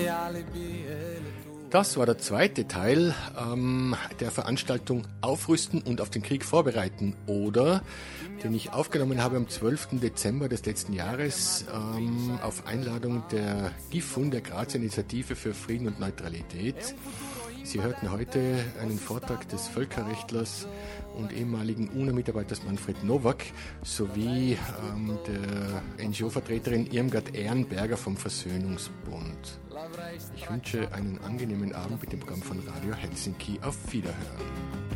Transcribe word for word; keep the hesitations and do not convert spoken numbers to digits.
Das war der zweite Teil ähm, der Veranstaltung Aufrüsten und auf den Krieg vorbereiten, oder den ich aufgenommen habe am zwölften Dezember des letzten Jahres ähm, auf Einladung der G I F U N, der Grazer Initiative für Frieden und Neutralität. Sie hörten heute einen Vortrag des Völkerrechtlers und ehemaligen U N O-Mitarbeiters Manfred Nowak sowie ähm, der N G O-Vertreterin Irmgard Ehrenberger vom Versöhnungsbund. Ich wünsche einen angenehmen Abend mit dem Programm von Radio Helsinki. Auf Wiederhören.